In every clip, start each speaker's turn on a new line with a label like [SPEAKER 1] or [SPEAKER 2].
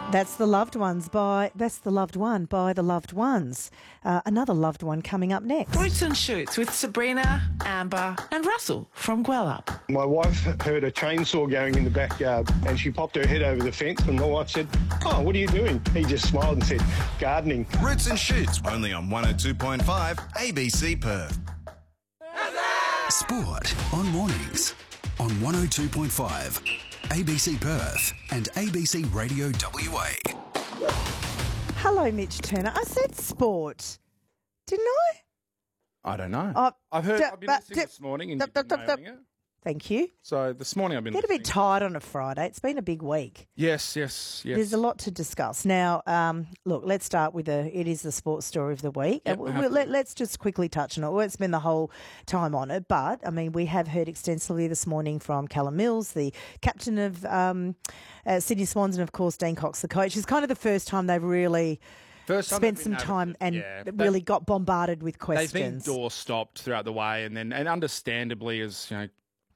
[SPEAKER 1] That's The Loved One by The Loved Ones. Another loved one coming up next.
[SPEAKER 2] Roots and Shoots with Sabrina, Amber and Russell from Gwelup.
[SPEAKER 3] My wife heard a chainsaw going in the backyard and she popped her head over the fence and my wife said, "Oh, what are you doing?" He just smiled and said, "Gardening."
[SPEAKER 4] Roots and Shoots, only on 102.5 ABC Perth.
[SPEAKER 5] Sport on mornings on 102.5 ABC Perth and ABC Radio WA.
[SPEAKER 1] Hello, Mitch Turner. I said sport, didn't I?
[SPEAKER 6] I don't know.
[SPEAKER 1] I've
[SPEAKER 6] been listening this morning and you've been nailing it.
[SPEAKER 1] Thank you.
[SPEAKER 6] So this morning I've been
[SPEAKER 1] Get a
[SPEAKER 6] listening.
[SPEAKER 1] bit tired on a Friday. It's been a big week.
[SPEAKER 6] Yes.
[SPEAKER 1] There's a lot to discuss. Now, look, let's start with it is the sports story of the week.
[SPEAKER 6] Yep,
[SPEAKER 1] let's just quickly touch on it. We won't spend the whole time on it, but, I mean, we have heard extensively this morning from Callum Mills, the captain of Sydney Swans, and, of course, Dean Cox, the coach. It's kind of the first time they've really spent some time and really got bombarded with questions.
[SPEAKER 6] They've been door stopped throughout the way, and understandably, as you know,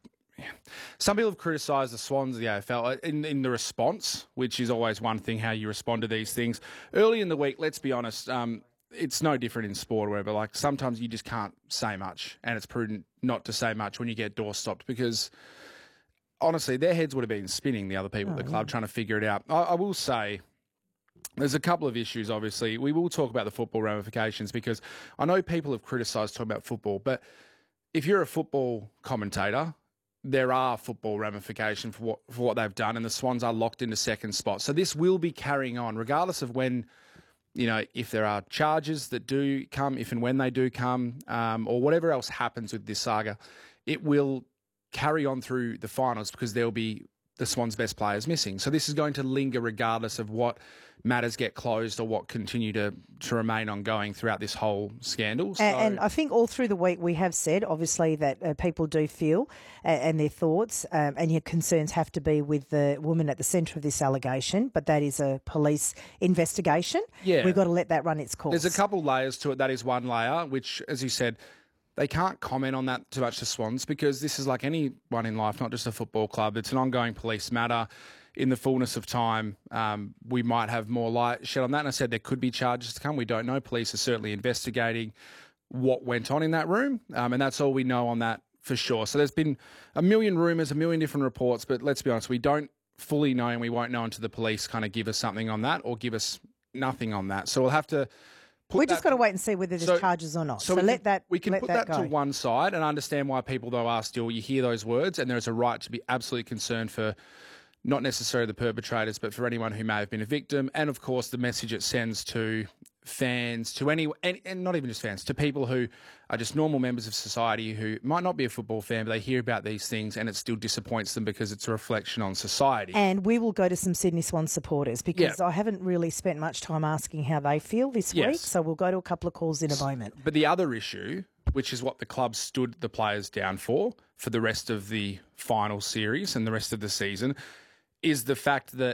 [SPEAKER 6] some people have criticised the Swans of the AFL in the response, which is always one thing, how you respond to these things. Early in the week, let's be honest, it's no different in sport or whatever. Like, sometimes you just can't say much, and it's prudent not to say much when you get door stopped because, honestly, their heads would have been spinning, the other people at the club, trying to figure it out. I will say, there's a couple of issues, obviously. We will talk about the football ramifications because I know people have criticised talking about football, but if you're a football commentator, there are football ramifications for what they've done, and the Swans are locked into second spot. So this will be carrying on, regardless of when, you know, if there are charges that do come, if and when they do come, or whatever else happens with this saga, it will carry on through the finals because there will be the Swans' best players missing. So this is going to linger regardless of what matters get closed or what continue to remain ongoing throughout this whole scandal. So,
[SPEAKER 1] and I think all through the week we have said, obviously, that people do feel and their thoughts and your concerns have to be with the woman at the centre of this allegation, but that is a police investigation.
[SPEAKER 6] Yeah.
[SPEAKER 1] We've got to let that run its course.
[SPEAKER 6] There's a couple layers to it. That is one layer, which, as you said, they can't comment on that too much to Swans because this is like anyone in life, not just a football club. It's an ongoing police matter. In the fullness of time, we might have more light shed on that. And I said there could be charges to come. We don't know. Police are certainly investigating what went on in that room, and that's all we know on that for sure. So there's been a million rumours, a million different reports, but let's be honest, we don't fully know and we won't know until the police kind of give us something on that or give us nothing on that. So we'll have to...
[SPEAKER 1] We've just got to wait and see whether there's charges or not. So
[SPEAKER 6] we can put that
[SPEAKER 1] go
[SPEAKER 6] to one side and understand why people, though, are still, you hear those words, and there's a right to be absolutely concerned for not necessarily the perpetrators, but for anyone who may have been a victim. And, of course, the message it sends to fans, to and not even just fans, to people who are just normal members of society who might not be a football fan, but they hear about these things and it still disappoints them because it's a reflection on society.
[SPEAKER 1] And we will go to some Sydney Swans supporters because I haven't really spent much time asking how they feel this week, so we'll go to a couple of calls in a moment.
[SPEAKER 6] But the other issue, which is what the club stood the players down for the rest of the final series and the rest of the season, is the fact that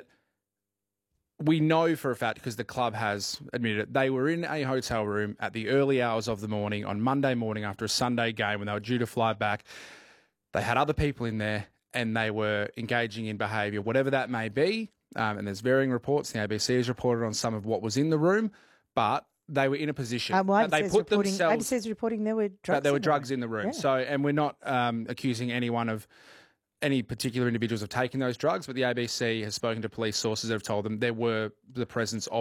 [SPEAKER 6] we know for a fact, because the club has admitted it, they were in a hotel room at the early hours of the morning on Monday morning after a Sunday game when they were due to fly back. They had other people in there and they were engaging in behaviour, whatever that may be. And there's varying reports. The ABC has reported on some of what was in the room, but they were in a position.
[SPEAKER 1] ABC's reporting there were drugs
[SPEAKER 6] in the room.
[SPEAKER 1] Yeah.
[SPEAKER 6] So, and we're not accusing anyone of any particular individuals of taking those drugs, but the ABC has spoken to police sources that have told them there were the presence of